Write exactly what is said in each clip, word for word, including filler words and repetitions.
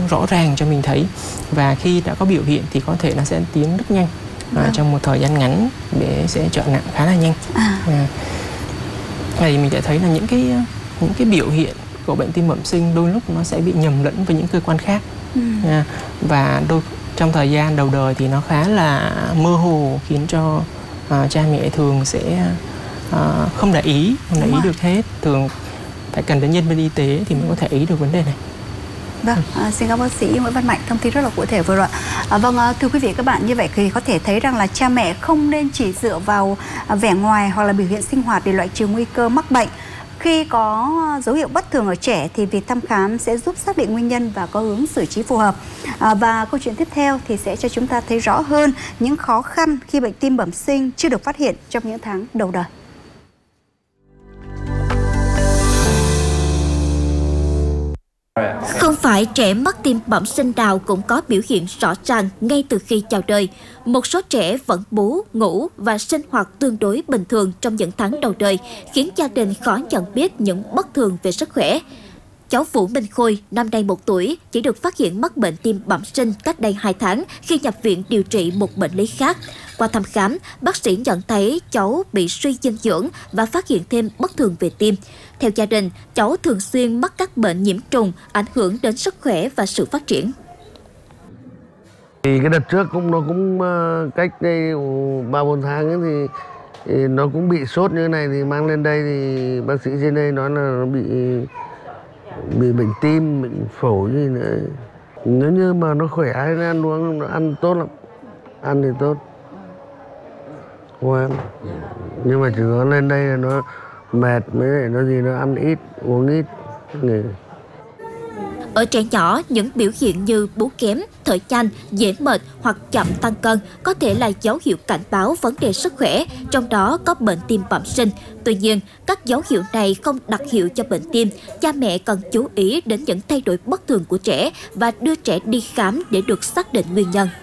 rõ ràng cho mình thấy, và khi đã có biểu hiện thì có thể nó sẽ tiến rất nhanh. À, trong một thời gian ngắn để sẽ trở nặng khá là nhanh. À. À, thì mình sẽ thấy là những cái những cái biểu hiện của bệnh tim bẩm sinh đôi lúc nó sẽ bị nhầm lẫn với những cơ quan khác. Ừ. À, và đôi trong thời gian đầu đời thì nó khá là mơ hồ, khiến cho uh, cha mẹ thường sẽ uh, không để ý, không để ý được hết. Thường phải cần đến nhân viên y tế thì mới có thể ý được vấn đề này. Vâng, à, xin cảm ơn bác sĩ Nguyễn Văn Mạnh thông tin rất là cụ thể vừa rồi. À, vâng, à, thưa quý vị các bạn, như vậy thì có thể thấy rằng là cha mẹ không nên chỉ dựa vào à, vẻ ngoài hoặc là biểu hiện sinh hoạt để loại trừ nguy cơ mắc bệnh. Khi có dấu hiệu bất thường ở trẻ thì việc thăm khám sẽ giúp xác định nguyên nhân và có hướng xử trí phù hợp. À, và câu chuyện tiếp theo thì sẽ cho chúng ta thấy rõ hơn những khó khăn khi bệnh tim bẩm sinh chưa được phát hiện trong những tháng đầu đời. Không phải trẻ mắc tim bẩm sinh nào cũng có biểu hiện rõ ràng ngay từ khi chào đời. Một số trẻ vẫn bú, ngủ và sinh hoạt tương đối bình thường trong những tháng đầu đời, khiến gia đình khó nhận biết những bất thường về sức khỏe. Cháu Vũ Minh Khôi, năm nay một tuổi, chỉ được phát hiện mắc bệnh tim bẩm sinh cách đây hai tháng khi nhập viện điều trị một bệnh lý khác. Qua thăm khám, bác sĩ nhận thấy cháu bị suy dinh dưỡng và phát hiện thêm bất thường về tim. Theo gia đình, cháu thường xuyên mắc các bệnh nhiễm trùng, ảnh hưởng đến sức khỏe và sự phát triển. Thì cái đợt trước cũng nó cũng cách đây ba bốn tháng ấy thì, thì nó cũng bị sốt như thế này, thì mang lên đây thì bác sĩ trên đây nói là nó bị bị bệnh tim, bệnh phổi gì nữa. Nếu như mà nó khỏe hay nó ăn uống, nó ăn tốt lắm, ăn thì tốt, ngoan. Nhưng mà chỉ có lên đây là nó mệt, mới lại nó gì nó ăn ít, uống ít. Nghề. Ở trẻ nhỏ, những biểu hiện như bú kém, thở nhanh, dễ mệt hoặc chậm tăng cân có thể là dấu hiệu cảnh báo vấn đề sức khỏe, trong đó có bệnh tim bẩm sinh. Tuy nhiên, các dấu hiệu này không đặc hiệu cho bệnh tim. Cha mẹ cần chú ý đến những thay đổi bất thường của trẻ và đưa trẻ đi khám để được xác định nguyên nhân.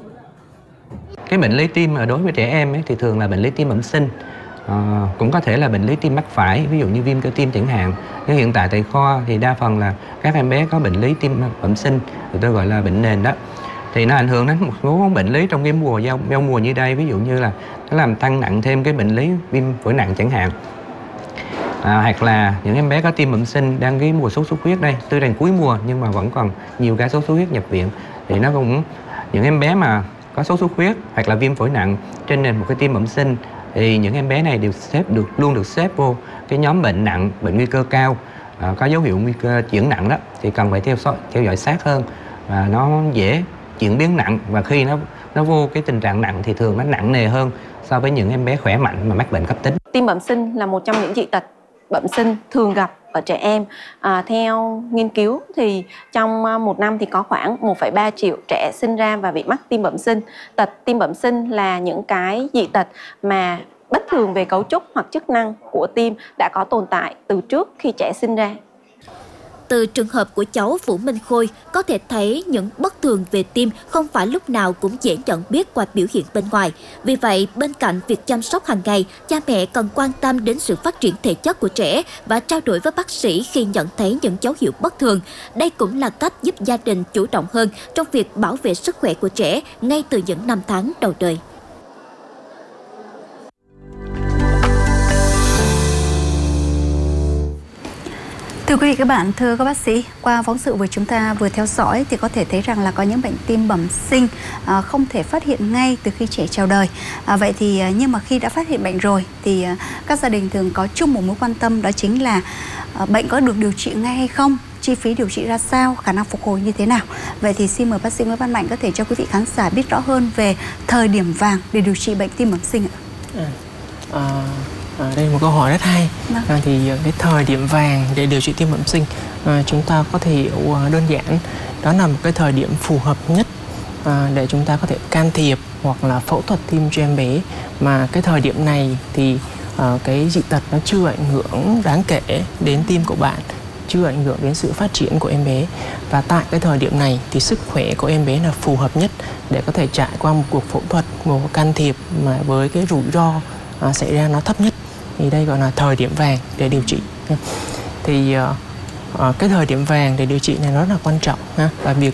Cái bệnh lý tim ở đối với trẻ em ấy, thì thường là bệnh lý tim bẩm sinh. À, cũng có thể là bệnh lý tim mắc phải, ví dụ như viêm cơ tim chẳng hạn. Nhưng hiện tại tại khoa thì đa phần là các em bé có bệnh lý tim bẩm sinh, người ta gọi là bệnh nền đó. Thì nó ảnh hưởng đến một số bệnh lý trong cái mùa giao, giao mùa như đây, ví dụ như là nó làm tăng nặng thêm cái bệnh lý viêm phổi nặng chẳng hạn. À, hoặc là những em bé có tim bẩm sinh đang cái mùa sốt xuất huyết đây, tuy rằng cuối mùa nhưng mà vẫn còn nhiều ca sốt xuất huyết nhập viện. Thì nó cũng những em bé mà có sốt xuất huyết hoặc là viêm phổi nặng trên nền một cái tim bẩm sinh, thì những em bé này đều xếp được luôn được xếp vô cái nhóm bệnh nặng, bệnh nguy cơ cao, à, có dấu hiệu nguy cơ chuyển nặng đó, thì cần phải theo dõi, theo dõi sát hơn, và nó dễ chuyển biến nặng, và khi nó nó vô cái tình trạng nặng thì thường nó nặng nề hơn so với những em bé khỏe mạnh mà mắc bệnh cấp tính. Tim bẩm sinh là một trong những dị tật bẩm sinh thường gặp ở trẻ em. À, theo nghiên cứu thì trong một năm thì có khoảng một phẩy ba triệu trẻ sinh ra và bị mắc tim bẩm sinh. Tật tim bẩm sinh là những cái dị tật mà bất thường về cấu trúc hoặc chức năng của tim đã có tồn tại từ trước khi trẻ sinh ra. Từ trường hợp của cháu Vũ Minh Khôi, có thể thấy những bất thường về tim không phải lúc nào cũng dễ nhận biết qua biểu hiện bên ngoài. Vì vậy, bên cạnh việc chăm sóc hàng ngày, cha mẹ cần quan tâm đến sự phát triển thể chất của trẻ và trao đổi với bác sĩ khi nhận thấy những dấu hiệu bất thường. Đây cũng là cách giúp gia đình chủ động hơn trong việc bảo vệ sức khỏe của trẻ ngay từ những năm tháng đầu đời. Thưa quý vị các bạn, thưa các bác sĩ, qua phóng sự vừa chúng ta vừa theo dõi thì có thể thấy rằng là có những bệnh tim bẩm sinh à, không thể phát hiện ngay từ khi trẻ chào đời. À, vậy thì nhưng mà khi đã phát hiện bệnh rồi thì à, các gia đình thường có chung một mối quan tâm, đó chính là à, bệnh có được điều trị ngay hay không, chi phí điều trị ra sao, khả năng phục hồi như thế nào. Vậy thì xin mời bác sĩ Nguyễn Văn Mạnh có thể cho quý vị khán giả biết rõ hơn về thời điểm vàng để điều trị bệnh tim bẩm sinh ạ. À, à... À, đây là một câu hỏi rất hay. À, thì cái thời điểm vàng để điều trị tim bẩm sinh à, chúng ta có thể hiểu đơn giản đó là một cái thời điểm phù hợp nhất à, để chúng ta có thể can thiệp hoặc là phẫu thuật tim cho em bé. Mà cái thời điểm này thì à, cái dị tật nó chưa ảnh hưởng đáng kể đến tim của bạn, chưa ảnh hưởng đến sự phát triển của em bé. Và tại cái thời điểm này thì sức khỏe của em bé là phù hợp nhất để có thể trải qua một cuộc phẫu thuật, một cuộc can thiệp mà với cái rủi ro à, xảy ra nó thấp nhất. Thì đây gọi là thời điểm vàng để điều trị. Thì uh, uh, cái thời điểm vàng để điều trị này rất là quan trọng ha. Và việc